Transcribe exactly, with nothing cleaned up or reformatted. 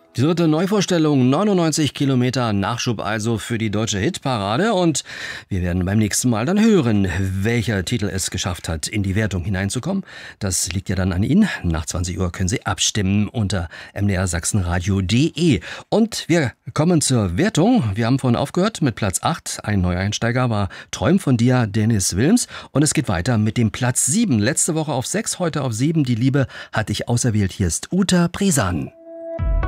Die dritte Neuvorstellung, neunundneunzig Kilometer Nachschub also für die deutsche Hitparade, und wir werden beim nächsten Mal dann hören, welcher Titel es geschafft hat, in die Wertung hineinzukommen. Das liegt ja dann an Ihnen. Nach zwanzig Uhr können Sie abstimmen unter m d r sachsenradio punkt d e. Und wir kommen zur Wertung. Wir haben vorhin aufgehört mit Platz acht. Ein Neueinsteiger war Träum von dir, Dennis Wilms. Und es geht weiter mit dem Platz sieben. Letzte Woche auf sechs, heute auf sieben. Die Liebe hat dich auserwählt. Hier ist Uta Presan.